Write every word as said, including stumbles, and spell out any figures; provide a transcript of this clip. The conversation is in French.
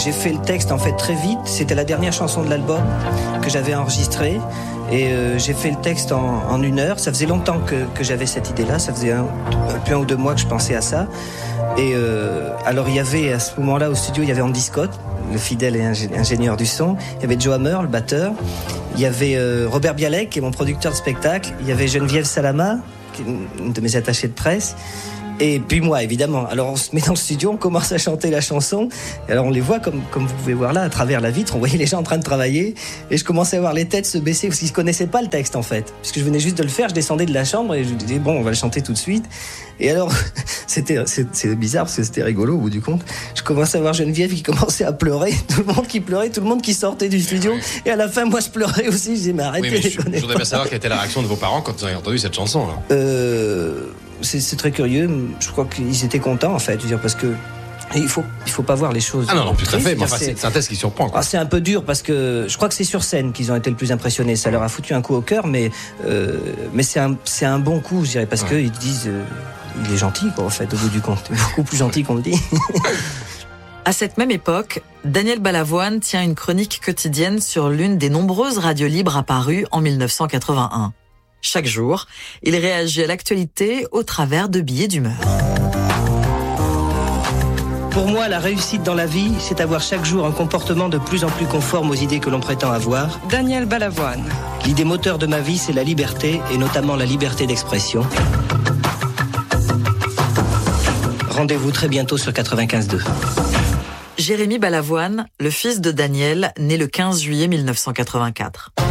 j'ai fait le texte en fait très vite. C'était la dernière chanson de l'album que j'avais enregistrée. Et euh, j'ai fait le texte en, en une heure. Ça faisait longtemps que, que j'avais cette idée-là. Ça faisait un, un, un ou deux mois que je pensais à ça. Et euh, alors il y avait à ce moment-là au studio, il y avait Andy Scott, le fidèle et ingénieur du son. Il y avait Joe Hammer, le batteur. Il y avait euh, Robert Bialek, qui est mon producteur de spectacle. Il y avait Geneviève Salama, qui est une de mes attachées de presse. Et puis moi, évidemment. Alors on se met dans le studio, on commence à chanter la chanson. Et alors on les voit, comme, comme vous pouvez voir là, à travers la vitre. On voyait les gens en train de travailler. Et je commençais à voir les têtes se baisser, parce qu'ils ne connaissaient pas le texte en fait. Puisque je venais juste de le faire, je descendais de la chambre et je disais, bon, on va le chanter tout de suite. Et alors, c'était, c'est, c'est bizarre parce que c'était rigolo au bout du compte. Je commençais à voir Geneviève qui commençait à pleurer. Tout le monde qui pleurait, tout le monde qui sortait du studio. Et à la fin, moi je pleurais aussi. Je disais, mais arrêtez. Oui, mais je, je voudrais bien savoir quelle était la réaction de vos parents quand ils ont entendu cette chanson. Là. Euh... C'est, c'est très curieux. Je crois qu'ils étaient contents en fait, je veux dire, parce que il faut il faut pas voir les choses. Ah non non, tout à fait. Mais enfin, c'est, c'est un test qui surprend. Quoi. Ah, c'est un peu dur parce que je crois que c'est sur scène qu'ils ont été le plus impressionnés. Ça leur a foutu un coup au cœur, mais euh, mais c'est un c'est un bon coup, je dirais, parce ouais. que ils disent euh, il est gentil quoi en fait au bout du compte, beaucoup plus gentil qu'on le dit. À cette même époque, Daniel Balavoine tient une chronique quotidienne sur l'une des nombreuses radios libres apparues en dix-neuf cent quatre-vingt-un. Chaque jour, il réagit à l'actualité au travers de billets d'humeur. Pour moi, la réussite dans la vie, c'est avoir chaque jour un comportement de plus en plus conforme aux idées que l'on prétend avoir. Daniel Balavoine. L'idée moteur de ma vie, c'est la liberté, et notamment la liberté d'expression. Rendez-vous très bientôt sur quatre-vingt-quinze deux. Jérémy Balavoine, le fils de Daniel, né le quinze juillet dix-neuf cent quatre-vingt-quatre.